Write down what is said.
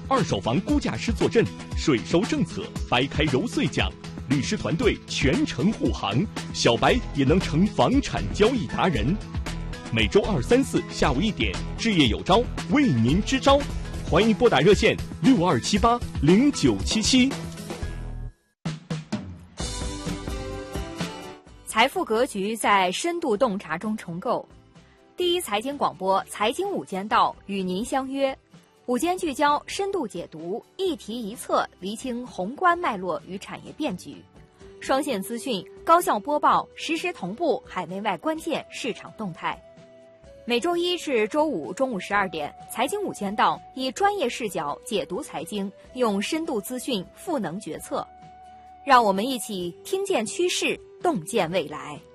二手房估价师坐镇，税收政策掰开揉碎讲，律师团队全程护航，小白也能成房产交易达人。每周2、3、4下午1点，置业有招为您支招，欢迎拨打热线62780977。 财富格局在深度洞察中重构。第一财经广播财经午间道与您相约，午间聚焦，深度解读，一题一策，厘清宏观脉络与产业变局，双线资讯，高效播报，实时同步海内外关键市场动态。每周一至周五中午12点，财经午间道以专业视角解读财经，用深度资讯赋能决策。让我们一起听见趋势，洞见未来。